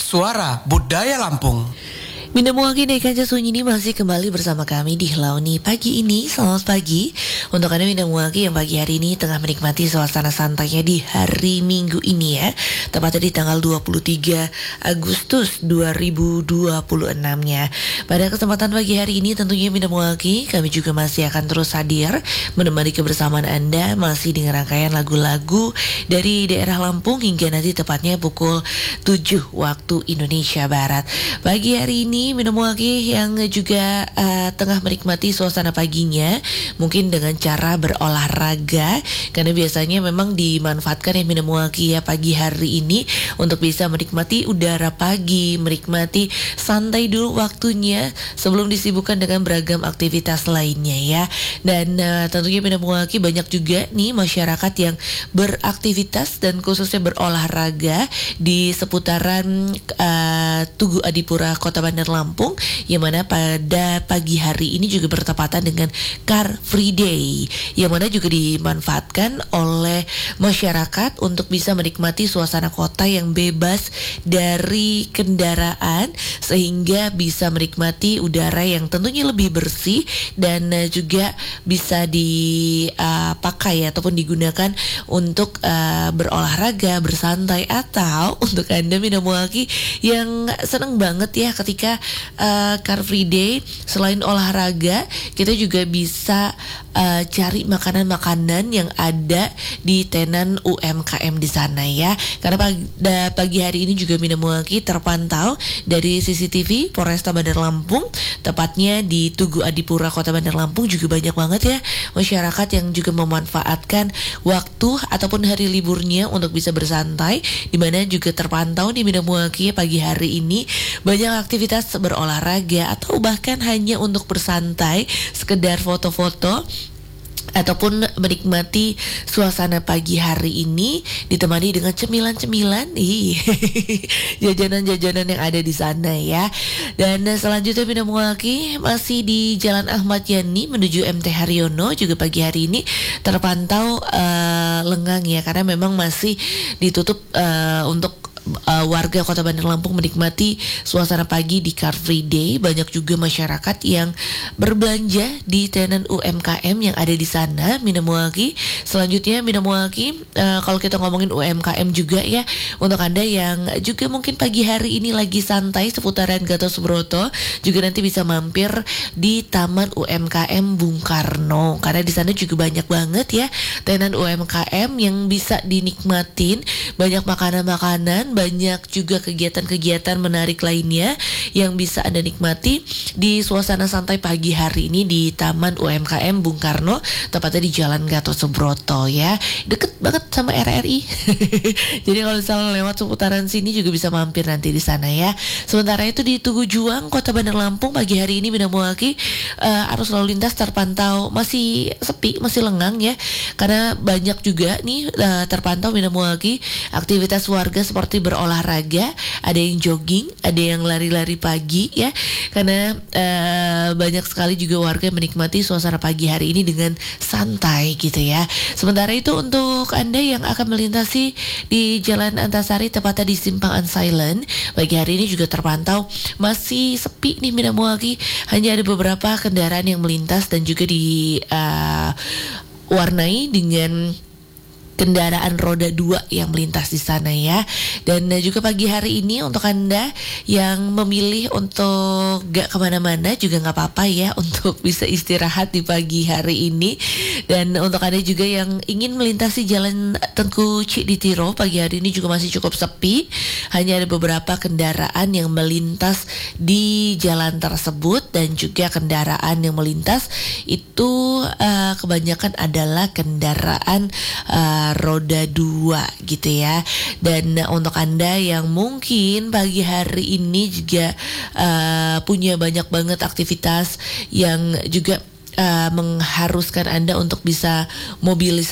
Suara Budaya Lampung. Minamuaki Nekanca Sunyini masih kembali bersama kami di Launi pagi ini. Selamat pagi untuk Anda Minamuaki yang pagi hari ini tengah menikmati suasana santainya di hari Minggu ini ya. Tepatnya di tanggal 23 Agustus 2026-nya. Pada kesempatan pagi hari ini tentunya Minamuaki kami juga masih akan terus hadir menemani kebersamaan Anda masih dengan rangkaian lagu-lagu dari daerah Lampung hingga nanti tepatnya pukul 7 waktu Indonesia Barat. Pagi hari ini Minamuaki yang juga tengah menikmati suasana paginya mungkin dengan cara berolahraga, karena biasanya memang dimanfaatkan ya Minamuaki ya pagi hari ini untuk bisa menikmati udara pagi, menikmati santai dulu waktunya sebelum disibukkan dengan beragam aktivitas lainnya ya. Dan tentunya Minamuaki banyak juga nih masyarakat yang beraktivitas dan khususnya berolahraga di seputaran Tugu Adipura Kota Bandar Lampung, yang mana pada pagi hari ini juga bertepatan dengan Car Free Day, yang mana juga dimanfaatkan oleh masyarakat untuk bisa menikmati suasana kota yang bebas dari kendaraan sehingga bisa menikmati udara yang tentunya lebih bersih dan juga bisa dipakai ataupun digunakan untuk berolahraga, bersantai, atau untuk Anda Minamuaki yang senang banget ya ketika Car Free Day, selain olahraga kita juga bisa cari makanan-makanan yang ada di tenan UMKM di sana ya. Karena pada pagi hari ini juga Minamuaki terpantau dari CCTV Polresta Bandar Lampung, tepatnya di Tugu Adipura Kota Bandar Lampung juga banyak banget ya masyarakat yang juga memanfaatkan waktu ataupun hari liburnya untuk bisa bersantai, di mana juga terpantau di Minamuaki pagi hari ini banyak aktivitas berolahraga atau bahkan hanya untuk bersantai, sekedar foto-foto ataupun menikmati suasana pagi hari ini ditemani dengan cemilan-cemilan jajanan-jajanan yang ada di sana ya. Dan selanjutnya Minamuaki masih di Jalan Ahmad Yani menuju MT Haryono juga pagi hari ini terpantau lengang ya, karena memang masih ditutup untuk warga Kota Bandar Lampung menikmati suasana pagi di Car Free Day. Banyak juga masyarakat yang berbelanja di tenan UMKM yang ada di sana Minamuaki. Selanjutnya Minamuaki kalau kita ngomongin UMKM juga ya, untuk Anda yang juga mungkin pagi hari ini lagi santai seputaran Gatot Subroto, juga nanti bisa mampir di Taman UMKM Bung Karno, karena di sana juga banyak banget ya tenan UMKM yang bisa dinikmatin, banyak makanan-makanan, banyak juga kegiatan-kegiatan menarik lainnya yang bisa Anda nikmati di suasana santai pagi hari ini di Taman UMKM Bung Karno, tepatnya di Jalan Gatot Subroto ya, deket banget sama RRI. Jadi kalau misalnya lewat seputaran sini juga bisa mampir nanti di sana ya. Sementara itu di Tugu Juang Kota Bandar Lampung pagi hari ini Minamuaki arus lalu lintas terpantau masih sepi, masih lengang ya, karena banyak juga nih terpantau Minamuaki aktivitas warga seperti berolahraga, ada yang jogging, ada yang lari-lari pagi ya, karena banyak sekali juga warga menikmati suasana pagi hari ini dengan santai gitu ya. Sementara itu untuk Anda yang akan melintasi di Jalan Antasari tepatnya di Simpang Unsilent, pagi hari ini juga terpantau masih sepi nih Minamuaki, hanya ada beberapa kendaraan yang melintas dan juga diwarnai dengan kendaraan roda 2 yang melintas di sana ya. Dan juga pagi hari ini untuk Anda yang memilih untuk gak kemana-mana juga gak apa-apa ya, untuk bisa istirahat di pagi hari ini. Dan untuk Anda juga yang ingin melintasi Jalan Tengku Cikditiro, pagi hari ini juga masih cukup sepi, hanya ada beberapa kendaraan yang melintas di jalan tersebut, dan juga kendaraan yang melintas itu kebanyakan adalah kendaraan roda 2 gitu ya. Dan untuk Anda yang mungkin pagi hari ini juga punya banyak banget aktivitas yang juga mengharuskan Anda untuk bisa mobilisasi